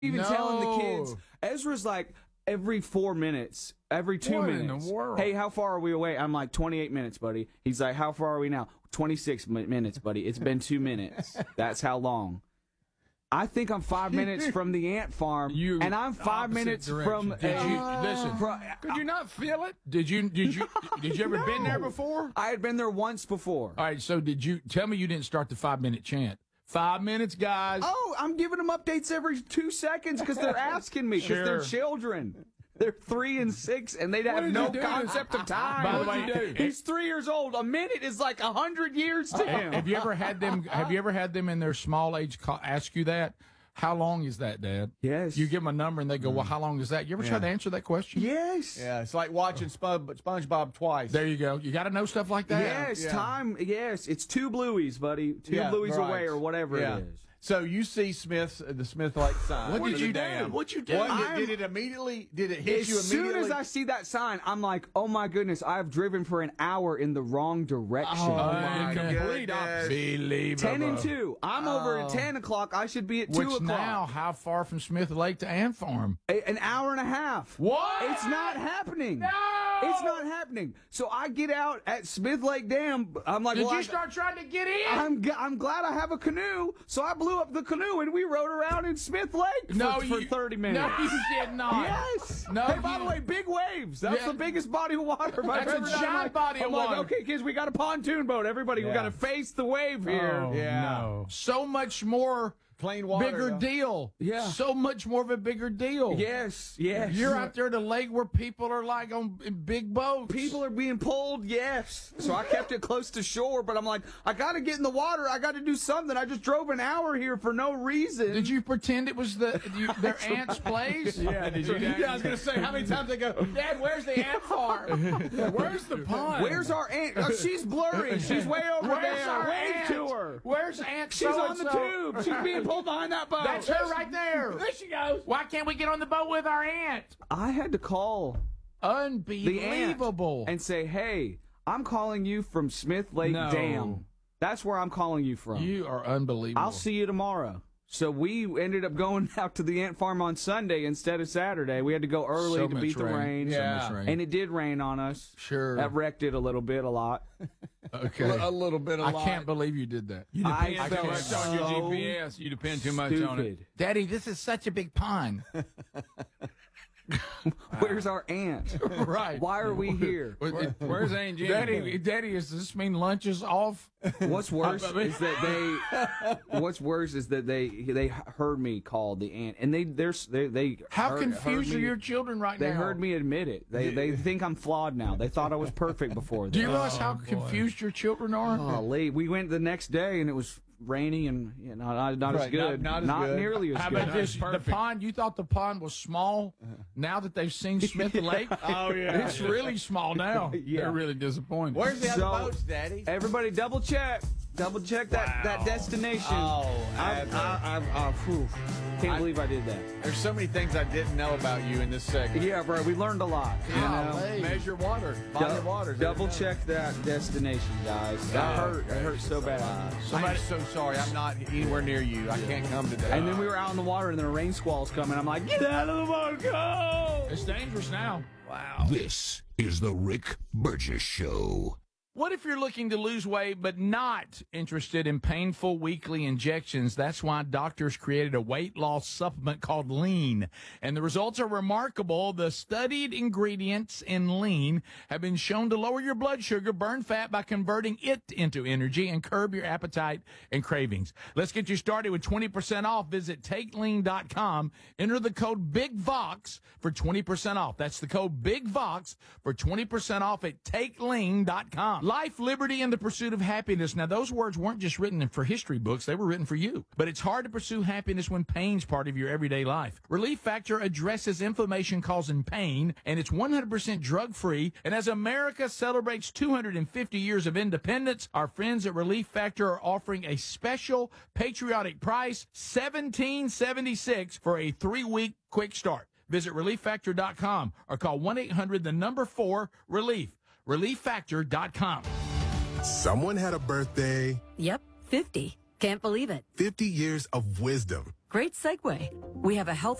even telling the kids. Ezra's like every 4 minutes, every 2 minutes. In the world? Hey, how far are we away? I'm like 28 minutes, buddy. He's like, how far are we now? 26 minutes, buddy. It's been 2 minutes. That's how long. I think I'm 5 minutes from the ant farm, and I'm 5 minutes from. Listen, could you not feel it? Did you ever been there before? I had been there once before. All right, so did you tell me you didn't start the 5-minute chant? 5 minutes, guys. Oh, I'm giving them updates every 2 seconds because they're asking me because they're children. They're 3 and 6, and they have no concept of time. By the way, he's 3 years old. A minute is like 100 years to him. Have you ever had them in their small age ask you that? How long is that, Dad? Yes. You give them a number and they go, well, how long is that? You ever try to answer that question? Yes. Yeah, it's like watching SpongeBob twice. There you go. You got to know stuff like that. Yes, time. Yes, it's 2 blueies, buddy. 2 blueies away or whatever it is. So you see the Smith Lake sign. What did you do? What you do? Did it immediately? Did it hit you immediately? As soon as I see that sign, I'm like, oh my goodness, I've driven for an hour in the wrong direction. Oh my complete opposite. 10 and 2. I'm over at 10 o'clock. I should be at 2 o'clock. Now, how far from Smith Lake to Ant Farm? An hour and a half. What? It's not happening. No! It's not happening. So I get out at Smith Lake Dam. I'm like, did you start trying to get in? I'm glad I have a canoe. So I blew up the canoe and we rode around in Smith Lake for 30 minutes. No, you did not. Yes. No. Hey, by the way, big waves. That's the biggest body of water I've ever done. That's a giant body of water. Like, okay, kids, we got a pontoon boat. Everybody, we got to face the wave here. Oh, no. So much more. Plain water. Bigger deal. Yeah. So much more of a bigger deal. Yes, yes. You're out there at the lake where people are like in big boats. People are being pulled, yes. So I kept it close to shore, but I'm like, I got to get in the water. I got to do something. I just drove an hour here for no reason. Did you pretend it was their aunt's place? Yeah, did you? Yeah, I was going to say, how many times they go, Dad, where's the ant farm? Where's the pond? Where's our aunt? Oh, she's blurry. She's way over there. Wave to her. Where's Aunt She's on the tube. She's being pulled behind that boat. That's her right there. There she goes. Why can't we get on the boat with our aunt? I had to call Unbelievable. the aunt and say, hey, I'm calling you from Smith Lake Dam. That's where I'm calling you from. You are unbelievable. I'll see you tomorrow. So we ended up going out to the ant farm on Sunday instead of Saturday. We had to go early to beat the rain. Yeah. So much rain. And it did rain on us. Sure. That wrecked it a little bit, a lot. Okay. A little bit, a lot. I can't believe you did that. You depend too much on your GPS. You depend too much on it. Daddy, this is such a big pond. Where's our aunt? Right. Why are we here? Where's Aunt Jenny? Daddy, does this mean lunch is off? What's worse is that they heard me call the aunt, and they How confused are your children right now? They heard me admit it. They think I'm flawed now. They thought I was perfect before. Do you realize how confused your children are? Golly. We went the next day, and it was rainy and not as good. Not nearly as How good. about this? The pond, you thought the pond was small. Now that they've seen Smith Lake, it's really small now. Yeah. They're really disappointed. Where's the other boats, Daddy? Everybody double check that destination. Oh, can't believe I did that. There's so many things I didn't know about you in this segment. Yeah, bro, we learned a lot. You know? Measure water, body of water. Double check that destination, guys. That hurt. It hurt so bad. I'm so sorry. I'm not anywhere near you. I can't come today. And then we were out in the water, and then a rain squall's coming. I'm like, get out of the water, go! It's dangerous now. Wow. This is the Rick Burgess Show. What if you're looking to lose weight but not interested in painful weekly injections? That's why doctors created a weight loss supplement called Lean. And the results are remarkable. The studied ingredients in Lean have been shown to lower your blood sugar, burn fat by converting it into energy, and curb your appetite and cravings. Let's get you started with 20% off. Visit TakeLean.com. Enter the code BIGVOX for 20% off. That's the code BIGVOX for 20% off at TakeLean.com. Life, liberty, and the pursuit of happiness. Now, those words weren't just written for history books. They were written for you. But it's hard to pursue happiness when pain's part of your everyday life. Relief Factor addresses inflammation causing pain, and it's 100% drug-free. And as America celebrates 250 years of independence, our friends at Relief Factor are offering a special patriotic price, $17.76 for a 3-week quick start. Visit ReliefFactor.com or call 1-800-4-RELIEF. ReliefFactor.com. Someone had a birthday. Yep, 50. Can't believe it. 50 years of wisdom. Great segue. We have a health